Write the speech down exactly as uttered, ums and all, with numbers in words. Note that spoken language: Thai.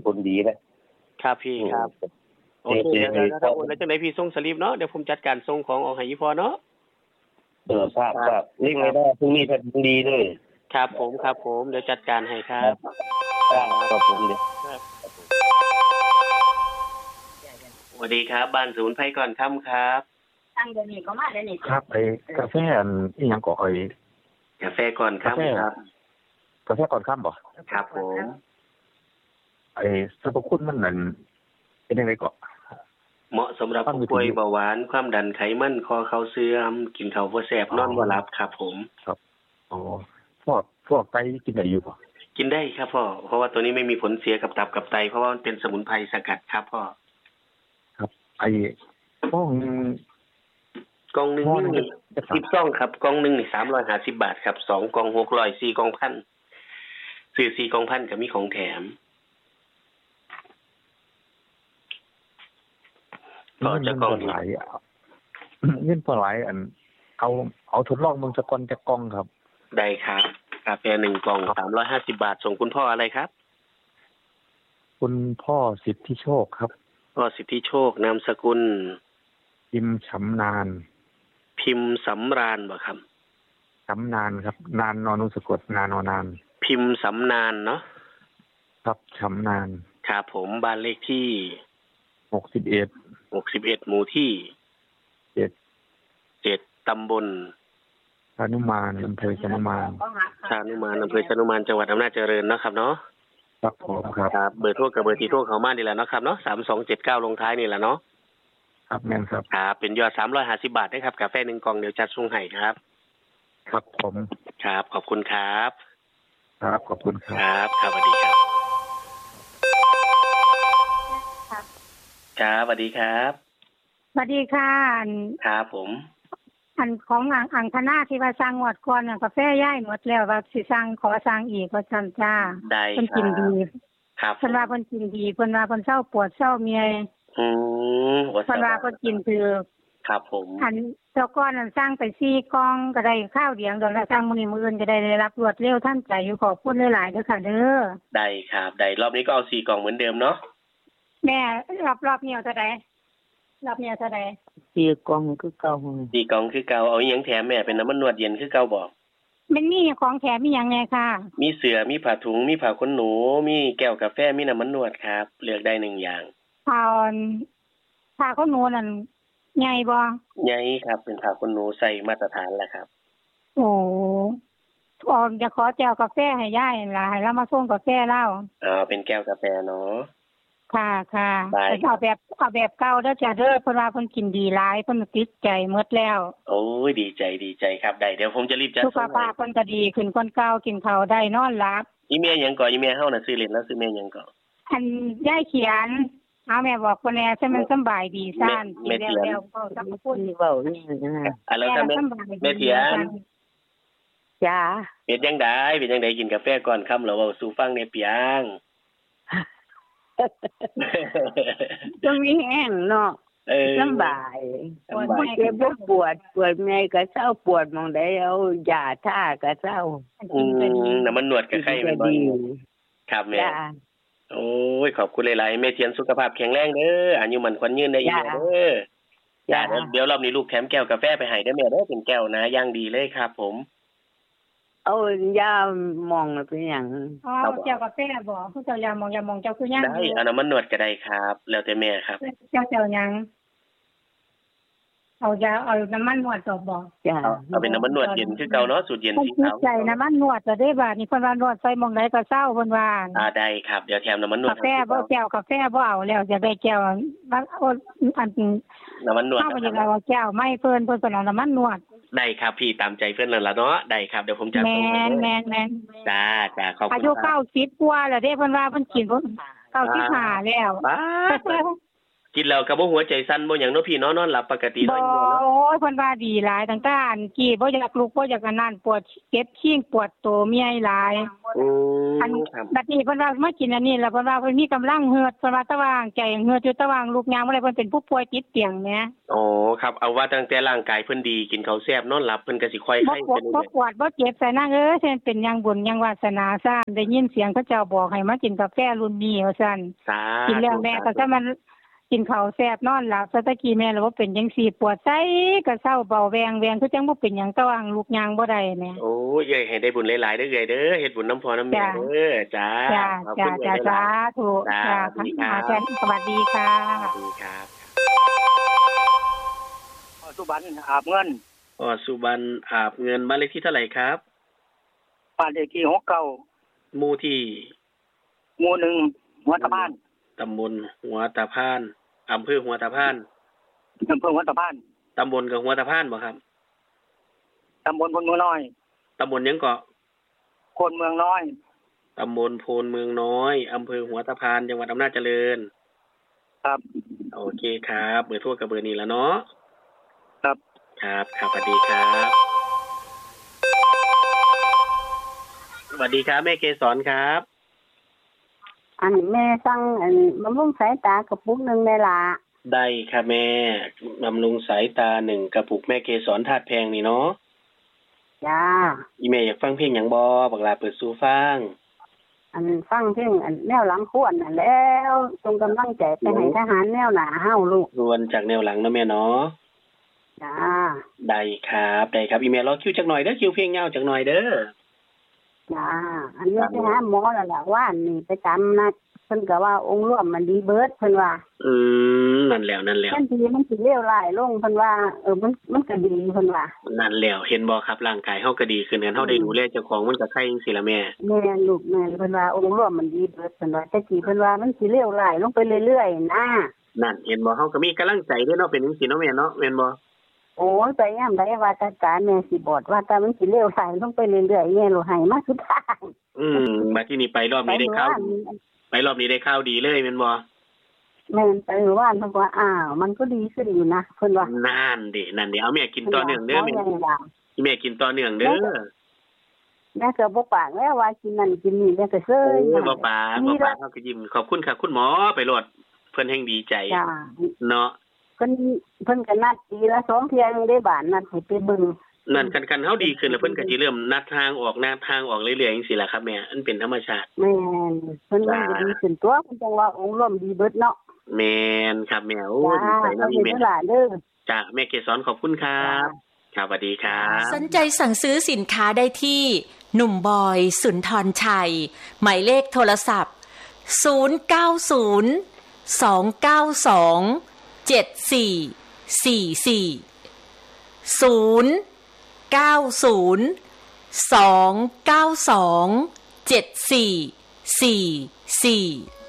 ผลดีนะครับพี่ครับโอเคเดี๋ยวถ้าโอนแล้วจังได๋พี่ส่งสลิปเนาะเดี๋ยวผมจัดการส่งของออกให้อีพ่อเนาะเออครับครับนี่ไม่ได้พรุ่งนี้ถ้าดีเลยครับผมครับผมเดี๋ยวจัดการให้ครับครับผมเดี๋ยวสวัสดีครับบ้านศูนย์ไผก่อนค่ำครับตั้งเดี๋ยวนี้ก็มาเดี๋ยวนี้ครับไอ้กาแฟอันอีหยังก็ไอ้กาแฟก่อนค่ำครับกาแฟก่อนค่ำบ่ครับผมไอ้สรรพคุณมันนั่นเป็นจังได๋ก็เหมาะสำหรับผู้ป่วยเบาหวานความดันไขมันคอเข่าเสื่อมกินข้าวบ่แซ่บนอนบ่หลับครับผมครับอ๋อพวกพวกไตกินได้อยู่บ่กินได้ครับพ่อเพราะว่าตัวนี้ไม่มีผลเสียกับตับกับไตเพราะว่ามันเป็นสมุนไพรสกัดครับพ่อครับไอ้กล่องกล่องนึงนี่สิบซองครับกล่องนึงนี่สามร้อยห้าสิบบาทครับสองกล่องหกร้อย สี่กล่องพันซื้อสี่กล่องพันก็มีของแถมก็จะกล่องหลายเงินพอหลายอันเอาเอาทดลองเบิ่งสักก่อนจักกล่องครับได้ครับกาแฟหนึ่งกล่องสามร้อยห้าสิบบาทส่งคุณพ่ออะไรครับคุณพ่อสิทธิโชคครับพ่อสิทธิโชคนามสกุลพิมพ์ฉำนานพิมพ์สำราญบ่ครับฉำนานครับนานนอนุสะกดนานอนานพิมพ์สำนานเนาะครับฉำนานครับผมบ้านเลขที่หกสิบเอ็ดหกสิบเอ็ดหมู่ที่เจ็ดเจ็ดตำบลชานุมานอำเภอชานุมานชานุมานอำเภอชานุมานจังหวัดอำนาจเจริญเนาะครับเนาะครับผมครับครับเบอร์โทรกับเบอร์ที่โทรเข้ามานี่แหละเนาะครับเนาะสามสองเจ็ดเก้าลงท้ายนี่แหละเนาะครับแม่นครับครับเป็นยอดสามร้อยห้าสิบบาทนะครับกาแฟหนึ่งกล่องเดี๋ยวจัดส่งให้ครับครับผมครับขอบคุณครับครับขอบคุณครับครับครับสวัสดีครับครับสวัสดีครับสวัสดีค่ะครับผมอันของอ่างอ่างธนาที่ว่าสร้างงวดก่อนน่ะกาแฟย้ายหมดแล้วว่าสิสร้างขอสร้างอีกว่าซั่นจ้าได้เพิ่นกินดีครับเพิ่นว่าเพิ่นกินดีเพิ่นว่าเพิ่นเศร้าปวดเศร้าเมียอืมเพิ่นว่าเพิ่นกินถือครับผมอันเจ้าก่อนนั้นสร้างไปสี่กล่องก็ได้ข้าวเดียงดอกแล้วสร้างมื้อนี้มื้ออื่นก็ได้ได้รับรวดเร็วทันใจอยู่ขอบคุณหลายๆเด้อค่ะเด้อได้ครับได้รอบนี้ก็เอาสี่กล่องเหมือนเดิมเนาะแม่รอบรอบนี้เอาเท่าใดรอบนี้เท่าใดสี่กล่องคือเก่าสี่กล่องคือเก่าเอาอีหยังแถมแม่เป็นน้ำมันนวดเย็นคือเก่าบ่มันมีของแถมมีหยังแน่ค่ะมีเสื้อมีผ้าถุงมีผ้าขนหนูมีแก้วกาแฟมีน้ำมันนวดครับเลือกได้หนึ่งอย่างผ้าผ้าขนหนูนั่นใหญ่บ่ใหญ่ครับเป็นผ้าขนหนูใส่มาตรฐานแล้วครับโอ้ออกจะขอแก้วกาแฟให้ยายล่ะให้เรามาส่งกาแฟเราอ๋อเป็นแก้วกาแฟเนาะค่ะค่ะเอาแบบเอาแบบเก่าเด้อจ้ะเด้อเพิ่นว่าเพิ่นกินดีหลายเพิ่นติดใจหมดแล้วโอ้ยดีใจดีใจครับได้เดี๋ยวผมจะรีบจัดส่งสุขภาพเพิ่นก็ดีขึ้นกว่าเก่ากินข้าวได้นอนหลับอีเมลหยังก่ออีเมลเฮาน่ะซื้อเล่นแล้วซื้อเมลหยังก่ออันยายเขียนเอาแม่บอกว่าแน่ใช่มันสบายดีซ่านแม่เถียนแล้วก็ต้องพูดเว้านี่นะอ่ะแล้วถ้าแม่แม่เถียนจ้าเป็นจังได๋เป็นจังได๋กินกาแฟก่อนค่ำแล้วเว้าสู่ฟังแน่เปียงจะมีแห้งเนาะสบายปวดเจ็บบ่ปวดปวดไงก็เศร้าปวดมองได้เอายาท่าก็เศร้าอืมน้ำมันนวดก็ไข้แม่นบ่ครับแม่โอ้ยขอบคุณหลายๆแม่เทียนสุขภาพแข็งแรงเด้ออายุมันขวัญยืนได้อีกเด้อจ้าเดี๋ยวรอบนี้ลูกแถมแก้วกาแฟไปให้เด้อแม่เด้อเป็นแก้วนะอย่างดีเลยครับผมเอายามองเป็นหยังอ๋อเจ้ากาแฟบ่ผู้เจ้ายามองยามองเจ้าคือหยังได้เอาน้ำมันนวดก็ได้ครับแล้วแต่แม่ครับเจ้าเจ้าหยังเอายาเอาน้ำมันนวดตบบ่จ้าเอาเป็นน้ำมันนวดเย็นคือเก่าเนาะสูตรเย็นสีขาวใส่น้ำมันนวดจะได้บาดนี่เพิ่นว่านวดใส่หม่องใดก็เศร้าเพิ่นว่าอ่าได้ครับเดี๋ยวแถมน้ำมันนวดกาแฟบ่แก้วกาแฟบ่เอาแล้วจะได้แก้วมันอันน้ำมันนวดเอาไปยังไงว่าแก้วไม่เพิ่นเพิ่นเอาน้ำมันนวดได้ครับพี่ตามใจเพิ่นนั่นล่ะเนาะได้ครับเดี๋ยวผมจะส่งให้แม่นๆๆจ้าจ้าขอบคุณอายุเก้าสิบกว่าแล้วเด้เพิ่นว่าเพิ่นกินเพิ่นเก้าสิบห้าแล้วบ้ากินแล้วก็บ่หัวใจสั่นบ่หยังเนาะพี่เนาะนอนหลับปกติเนาะบ่โอ้ยเพิ่นว่าดีหลายตั้งแต่อันกี้บ่อยากลุกบ่อยากอันนั้นปวดเจ็บขิ้งปวดโตเมียหลายอืมอันครับบัดนี้เพิ่นว่ามากินอันนี้แล้วเพิ่นว่าเพิ่นมีกำลังเฮือดเพิ่นว่าตะว่างใจเฮือดอยู่ตะว่างลูกยางบ่ได้เพิ่นเป็นผู้ป่วยติดเตียงแหมอ๋อครับเอาว่าตั้งแต่ร่างกายเพิ่นดีกินข้าวแซ่บนอนหลับเพิ่นก็สิค่อยไข้เป็นบ่ปวดบ่เจ็บใส่นางเอ้ยเป็นยังบุญยังวาสนาซ่านได้ยินเสียงเขาเจ้าบอกให้มากินกาแฟรุ่นนี้ว่าซั่นกินแล้วแม่ก็ซะมันกินข้าวแซ่บนอนหลับซะตะกี้แม่แล้วบ่เป็นจังซี่ปวดไสก็เซาเบาแวงแวงคือจังบ่เป็นหยังตะว่างลูกยางบ่ได้แม่โอ้ยเอ้ยให้ได้บุญหลายๆเด้อเอ้ยเด้อเฮ็ดบุญนำพ่อนำแม่เด้อจ้าขอบคุณจ้าสาธุจ้าอาจารย์สวัสดีค่ะสวัสดีครับสุบรรณอาบเงินอ๋อสุบรรณอาบเงินบ้านเลขที่เท่าไหร่ครับบ้านเลขที่หกสิบเก้าหมู่ที่หมู่หนึ่งหัวตะพานตำบลหัวตะพานอำเภอหัวตะพานอำเภอหัวตะพานตำบลกับหัวตะพานบ่ครับตำบลพลเมืองน้อยตำบลหยังเกาะพลเมืองน้อยตำบลโพนเมืองน้อยอำเภอหัวตะพานจังหวัดอำนาจเจริญครับโอเคครับเบอร์โทรกับเบอร์นี้แล้วเนาะครับครับครับสวัสดีครับสวัสดีครับแม่เกษรครับอันแม่สั่งอันบำรุงสายตากระปุกนึงแม่ล่ะได้ค่ะแม่บำรุงสายตาหนึ่งกระปุกแม่เกษรธาตุแพงนี่เนาะจ้าอีแม่อยากฟังเพลงหยังบ่บักลาเปิดสู่ฟังอันฟังเพลงอันแนวหลังควรนั่นแล้วส่งกำลังใจไปให้ทหารแนวหน้าเฮาลูกรวนจากแนวหลังเนาะแม่เนาะจ้าได้ครับได้ครับอีแม่รอคิวจักหน่อยเด้อคิวเพลงยาวจักหน่อยเด้อจ้าอันนี้ไปหาหมอแล้วล่ะว่านี่ไปจำนะเพิ่นก็ว่าองค์รวมมันดีเบิดเพิ่นว่าอืมนั่นแล้วนั่นแล้วทันทีมันสิเลวร้ายลงเพิ่นว่าเออมันมันก็ดีเพิ่นว่านั่นแล้วเห็นบ่ครับร่างกายเฮาก็ดีขึ้นกันเฮาได้ดูแลเจ้าของมันก็ไข้จังซี่ล่ะแม่แม่ลูกแม่เพิ่นว่าองค์รวมมันดีเบิดเพิ่นว่าแต่กี้เพิ่นว่ามันสิเลวร้ายลงไปเรื่อยๆนะนั่นเห็นบ่เฮาก็มีกำลังใจเด้อเนาะเป็นจังซี่เนาะแม่เนาะแม่นบ่โอ้ยไปยามใดว่าจัดการแม่สิบอดว่าแต่มันสิเลวร้ายลงไปเรื่อยๆแม่โลให้มาสุดท้ายอืมมาที่นี่ไปรอบนี้ได้ข่าวไปรอบนี้ได้ข่าวดีเลยแม่นบ่แม่นไปว่าเพิ่นว่าอ้าวมันก็ดีขึ้นอยู่นะเพิ่นว่านั่นดินั่นดิเอาแม่กินต่อเนื่องเด้อแม่แม่กินต่อเนื่องเด้อแม่ก็บ่ปากแล้วว่ากินนั่นกินนี่แม่ก็เซ้ยบ่ปากบ่ปากเฮาก็ยิ้มขอบคุณค่ะคุณหมอไปโลดเพิ่นแฮงดีใจเนาะเพิ่นเพิ่นก็นัดปีละสองเที่ยนึงได้บาทนัดให้ไปเบิ่งนั่นกันๆเฮาดีขึ้นแล้วเพิ่นก็สิเริ่มนัดทางออกนัดทางออกเรื่อยๆจังซี่ล่ะครับแม่อันเป็นธรรมชาติแม่นเพิ่นว่าดีขึ้นตัวเพิ่นจังว่าองค์รวมดีเบิดเนาะแม่นครับแม่โอ้ดีใจนำแม่จ้ะแม่เกษรขอบคุณครับครับสวัสดีครับสนใจสั่งซื้อสินค้าได้ที่หนุ่มบอยสุนทรชัยหมายเลขโทรศัพท์ศูนย์ เก้า ศูนย์ สอง เก้า สอง เจ็ด สี่ สี่ สี่ ศูนย์ เก้า ศูนย์ สอง เก้า สอง เจ็ด สี่ สี่ สี่